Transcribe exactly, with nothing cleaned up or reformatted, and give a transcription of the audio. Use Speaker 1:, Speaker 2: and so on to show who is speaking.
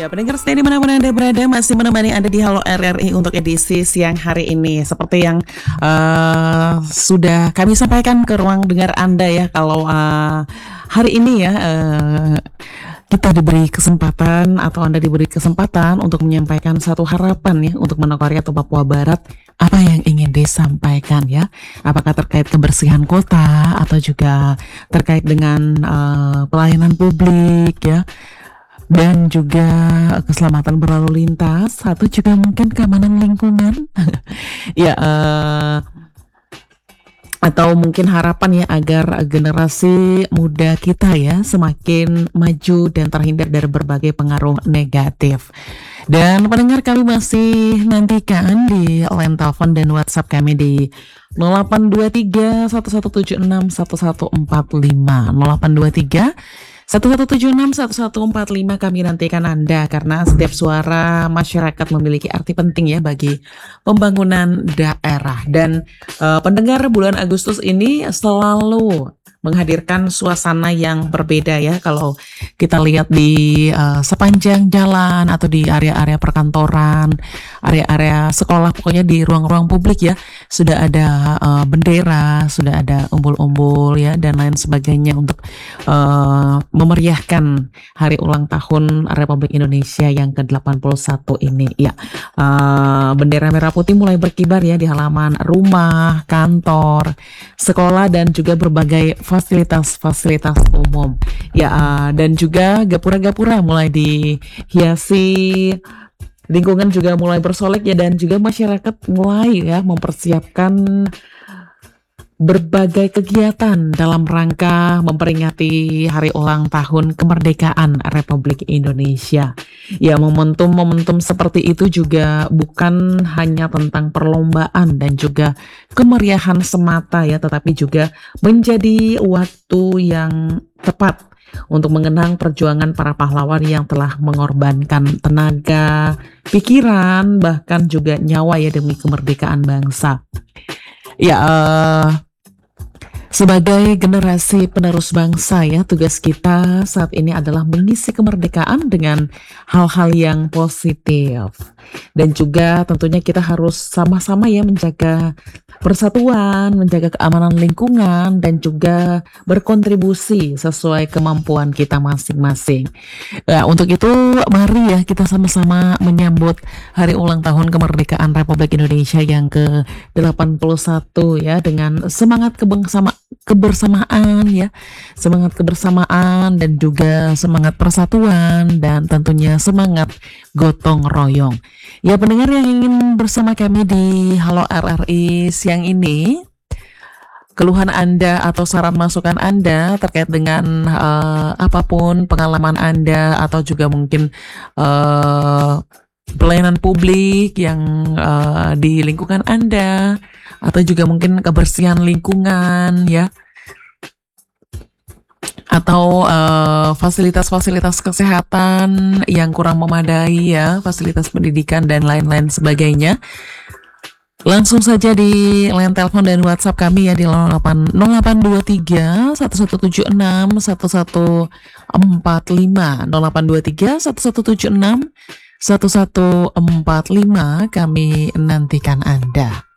Speaker 1: Ya, pendengar setia dimanapun Anda berada, masih menemani Anda di Halo R R I untuk edisi siang hari ini. Seperti yang uh, sudah kami sampaikan ke ruang dengar Anda ya, kalau uh, hari ini ya uh, kita diberi kesempatan atau Anda diberi kesempatan untuk menyampaikan satu harapan ya untuk Manokwari atau Papua Barat. Apa yang ingin disampaikan ya? Apakah terkait kebersihan kota atau juga terkait dengan uh, pelayanan publik ya? Dan juga keselamatan berlalu lintas, atau juga mungkin keamanan lingkungan. ya uh, atau mungkin harapan ya agar generasi muda kita ya semakin maju dan terhindar dari berbagai pengaruh negatif. Dan pendengar, kami masih nantikan di line telepon dan WhatsApp kami di nol delapan dua tiga satu satu tujuh enam satu satu empat lima nol delapan dua tiga satu satu tujuh enam satu satu empat lima. Kami nantikan Anda karena setiap suara masyarakat memiliki arti penting ya bagi pembangunan daerah. Dan uh, pendengar, bulan Agustus ini selalu menghadirkan suasana yang berbeda ya. Kalau kita lihat di uh, sepanjang jalan atau di area-area perkantoran, area-area sekolah, pokoknya di ruang-ruang publik ya, sudah ada uh, bendera, sudah ada umbul-umbul ya dan lain sebagainya untuk uh, memeriahkan hari ulang tahun Republik Indonesia yang ke delapan puluh satu ini ya. Uh, bendera merah putih mulai berkibar ya di halaman rumah, kantor, sekolah dan juga berbagai fasilitas-fasilitas umum ya, uh, dan juga gapura-gapura mulai dihiasi, lingkungan juga mulai bersolek ya, dan juga masyarakat mulai ya mempersiapkan berbagai kegiatan dalam rangka memperingati hari ulang tahun kemerdekaan Republik Indonesia. Ya, momentum-momentum seperti itu juga bukan hanya tentang perlombaan dan juga kemeriahan semata ya, tetapi juga menjadi waktu yang tepat untuk mengenang perjuangan para pahlawan yang telah mengorbankan tenaga, pikiran, bahkan juga nyawa ya demi kemerdekaan bangsa. Ya, uh, sebagai generasi penerus bangsa ya, tugas kita saat ini adalah mengisi kemerdekaan dengan hal-hal yang positif. Dan juga tentunya kita harus sama-sama ya menjaga persatuan, menjaga keamanan lingkungan, dan juga berkontribusi sesuai kemampuan kita masing-masing. Nah, untuk itu mari ya kita sama-sama menyambut hari ulang tahun kemerdekaan Republik Indonesia yang ke delapan puluh satu ya dengan semangat kebersama kebersamaan ya, semangat kebersamaan dan juga semangat persatuan dan tentunya semangat gotong royong. Ya, pendengar yang ingin bersama kami di Halo R R I siang ini, keluhan Anda atau saran masukan Anda terkait dengan uh, apapun pengalaman Anda atau juga mungkin uh, pelayanan publik yang uh, di lingkungan Anda, atau juga mungkin kebersihan lingkungan ya, atau uh, fasilitas-fasilitas kesehatan yang kurang memadai ya, fasilitas pendidikan dan lain-lain sebagainya, langsung saja di line telepon dan WhatsApp kami ya di nol delapan dua tiga satu satu tujuh enam satu satu empat lima nol delapan dua tiga satu satu tujuh enam satu satu empat lima. Kami nantikan Anda.